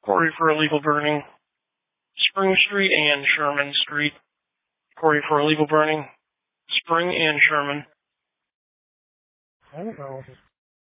Corey for illegal burning. Spring Street and Sherman Street. Corey for illegal burning. Spring and Sherman. I don't know.